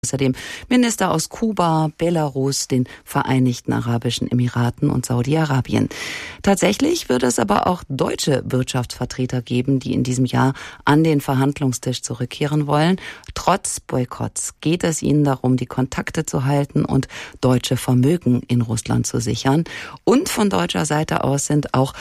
Außerdem Minister aus Kuba, Belarus, den Vereinigten Arabischen Emiraten und Saudi-Arabien. Tatsächlich wird es aber auch deutsche Wirtschaftsvertreter geben, die in diesem Jahr an den Verhandlungstisch zurückkehren wollen. Trotz Boykotts geht es ihnen darum, die Kontakte zu halten und deutsche Vermögen in Russland zu sichern. Und von deutscher Seite aus sind auch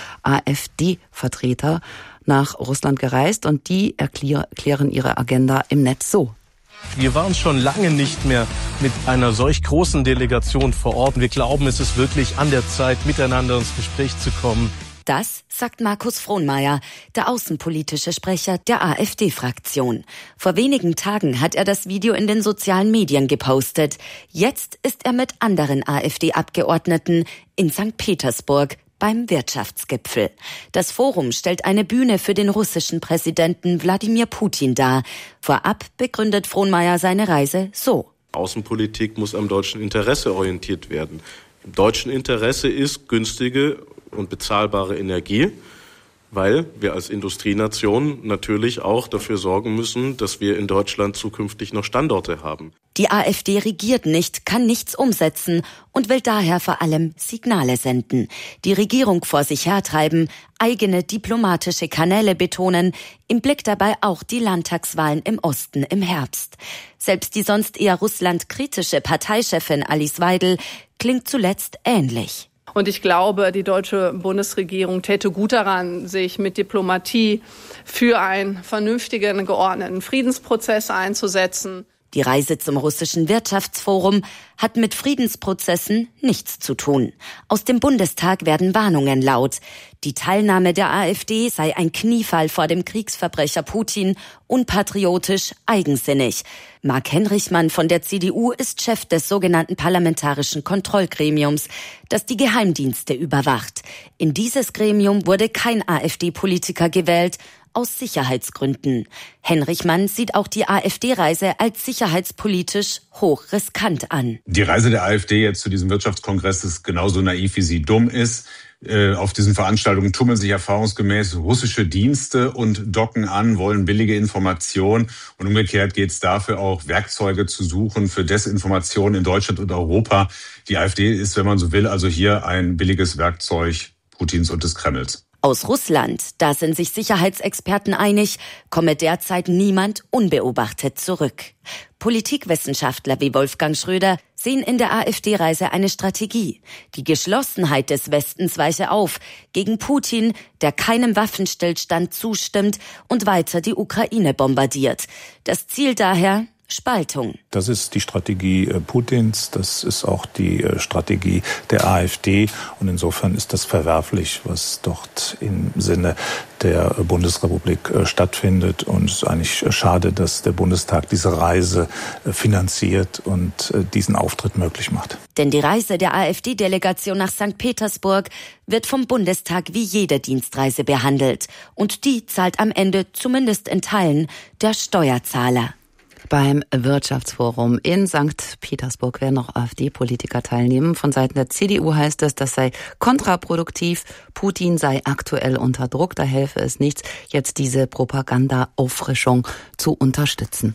AfD-Vertreter nach Russland gereist und die erklären ihre Agenda im Netz so. Wir waren schon lange nicht mehr mit einer solch großen Delegation vor Ort. Wir glauben, es ist wirklich an der Zeit, miteinander ins Gespräch zu kommen. Das sagt Markus Frohnmayer, der außenpolitische Sprecher der AfD-Fraktion. Vor wenigen Tagen hat er das Video in den sozialen Medien gepostet. Jetzt ist er mit anderen AfD-Abgeordneten in St. Petersburg beim Wirtschaftsgipfel. Das Forum stellt eine Bühne für den russischen Präsidenten Wladimir Putin dar. Vorab begründet Frohnmayer seine Reise so. Außenpolitik muss am deutschen Interesse orientiert werden. Im deutschen Interesse ist günstige und bezahlbare Energie, weil wir als Industrienation natürlich auch dafür sorgen müssen, dass wir in Deutschland zukünftig noch Standorte haben. Die AfD regiert nicht, kann nichts umsetzen und will daher vor allem Signale senden. Die Regierung vor sich hertreiben, eigene diplomatische Kanäle betonen, im Blick dabei auch die Landtagswahlen im Osten im Herbst. Selbst die sonst eher russlandkritische Parteichefin Alice Weidel klingt zuletzt ähnlich. Und ich glaube, die deutsche Bundesregierung täte gut daran, sich mit Diplomatie für einen vernünftigen, geordneten Friedensprozess einzusetzen. Die Reise zum russischen Wirtschaftsforum hat mit Friedensprozessen nichts zu tun. Aus dem Bundestag werden Warnungen laut. Die Teilnahme der AfD sei ein Kniefall vor dem Kriegsverbrecher Putin, unpatriotisch, eigensinnig. Marc Henrichmann von der CDU ist Chef des sogenannten Parlamentarischen Kontrollgremiums, das die Geheimdienste überwacht. In dieses Gremium wurde kein AfD-Politiker gewählt, aus Sicherheitsgründen. Henrichmann sieht auch die AfD-Reise als sicherheitspolitisch hochriskant an. Die Reise der AfD jetzt zu diesem Wirtschaftskongress ist genauso naiv, wie sie dumm ist. Auf diesen Veranstaltungen tummeln sich erfahrungsgemäß russische Dienste und docken an, wollen billige Informationen. Und umgekehrt geht es dafür auch, Werkzeuge zu suchen für Desinformation in Deutschland und Europa. Die AfD ist, wenn man so will, also hier ein billiges Werkzeug Putins und des Kremls. Aus Russland, da sind sich Sicherheitsexperten einig, komme derzeit niemand unbeobachtet zurück. Politikwissenschaftler wie Wolfgang Schröder sehen in der AfD-Reise eine Strategie. Die Geschlossenheit des Westens weiche auf gegen Putin, der keinem Waffenstillstand zustimmt und weiter die Ukraine bombardiert. Das Ziel daher: Spaltung. Das ist die Strategie Putins, das ist auch die Strategie der AfD und insofern ist das verwerflich, was dort im Sinne der Bundesrepublik stattfindet und es ist eigentlich schade, dass der Bundestag diese Reise finanziert und diesen Auftritt möglich macht. Denn die Reise der AfD-Delegation nach St. Petersburg wird vom Bundestag wie jede Dienstreise behandelt und die zahlt am Ende zumindest in Teilen der Steuerzahler. Beim Wirtschaftsforum in St. Petersburg werden auch AfD-Politiker teilnehmen. Von Seiten der CDU heißt es, das sei kontraproduktiv. Putin sei aktuell unter Druck. Da helfe es nichts, jetzt diese Propaganda-Auffrischung zu unterstützen.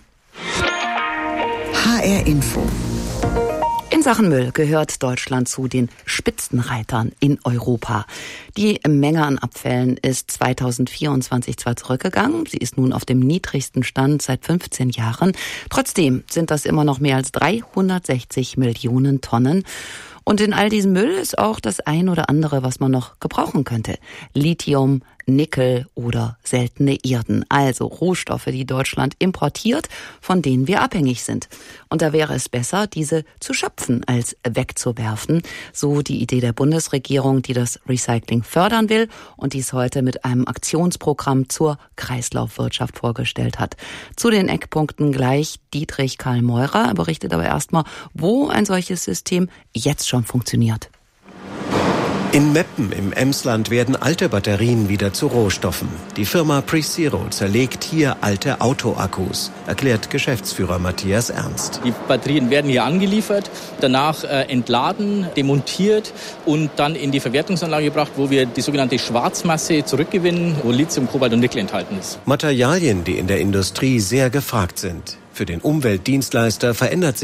HR Info. In Sachen Müll gehört Deutschland zu den Spitzenreitern in Europa. Die Menge an Abfällen ist 2024 zwar zurückgegangen, sie ist nun auf dem niedrigsten Stand seit 15 Jahren. Trotzdem sind das immer noch mehr als 360 Millionen Tonnen. Und in all diesem Müll ist auch das ein oder andere, was man noch gebrauchen könnte. Lithium, Nickel oder seltene Erden, also Rohstoffe, die Deutschland importiert, von denen wir abhängig sind. Und da wäre es besser, diese zu schöpfen, als wegzuwerfen. So die Idee der Bundesregierung, die das Recycling fördern will und dies heute mit einem Aktionsprogramm zur Kreislaufwirtschaft vorgestellt hat. Zu den Eckpunkten gleich Dietrich Karl Meurer. Er berichtet aber erstmal, wo ein solches System jetzt schon funktioniert. In Meppen im Emsland werden alte Batterien wieder zu Rohstoffen. Die Firma PreZero zerlegt hier alte Autoakkus, erklärt Geschäftsführer Matthias Ernst. Die Batterien werden hier angeliefert, danach entladen, demontiert und dann in die Verwertungsanlage gebracht, wo wir die sogenannte Schwarzmasse zurückgewinnen, wo Lithium, Kobalt und Nickel enthalten ist. Materialien, die in der Industrie sehr gefragt sind. Für den Umweltdienstleister verändert sich